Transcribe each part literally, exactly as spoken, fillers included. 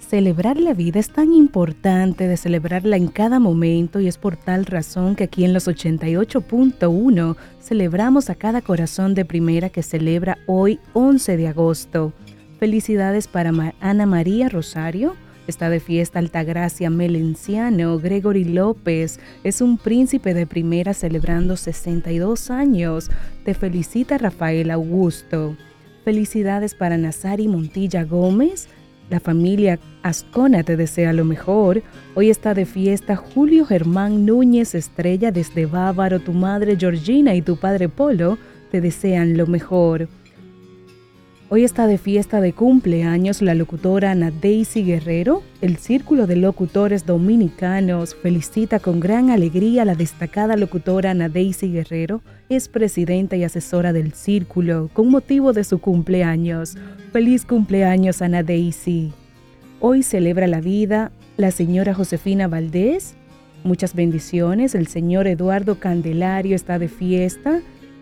Celebrar la vida es tan importante de celebrarla en cada momento y es por tal razón que aquí en los ochenta y ocho punto uno celebramos a cada corazón de primera que celebra hoy once de agosto. Felicidades para Ma- Ana María Rosario, está de fiesta Altagracia Melenciano, Gregory López, es un príncipe de primera celebrando sesenta y dos años. Te felicita Rafael Augusto. Felicidades para Nazari Montilla Gómez. La familia Ascona te desea lo mejor. Hoy está de fiesta Julio Germán Núñez Estrella desde Bávaro. Tu madre Georgina y tu padre Polo te desean lo mejor. Hoy está de fiesta de cumpleaños la locutora Ana Daisy Guerrero. El Círculo de Locutores Dominicanos felicita con gran alegría a la destacada locutora Ana Daisy Guerrero. Es presidenta y asesora del Círculo con motivo de su cumpleaños. ¡Feliz cumpleaños, Ana Daisy! Hoy celebra la vida la señora Josefina Valdés. Muchas bendiciones. El señor Eduardo Candelario está de fiesta.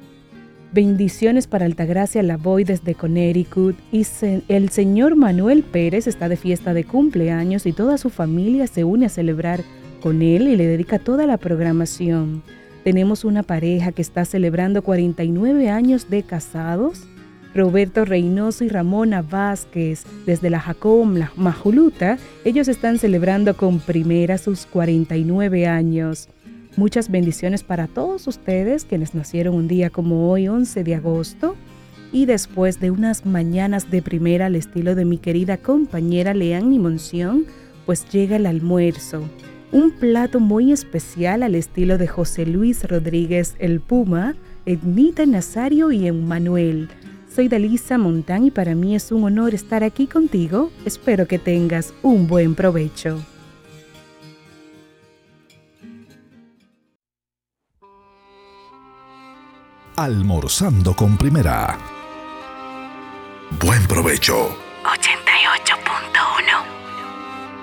Bendiciones para Altagracia Lavoy desde Connecticut y se, el señor Manuel Pérez está de fiesta de cumpleaños y toda su familia se une a celebrar con él y le dedica toda la programación. Tenemos una pareja que está celebrando cuarenta y nueve años de casados. Roberto Reynoso y Ramona Vázquez desde la Jacob Majuluta, ellos están celebrando con primera sus cuarenta y nueve años. Muchas bendiciones para todos ustedes quienes nacieron un día como hoy, once de agosto. Y después de unas mañanas de primera al estilo de mi querida compañera Leanny Monción, pues llega el almuerzo. Un plato muy especial al estilo de José Luis Rodríguez el Puma, Ednita Nazario y Emmanuel. Soy Dalisa Montán y para mí es un honor estar aquí contigo. Espero que tengas un buen provecho. Almorzando con Primera. Buen provecho.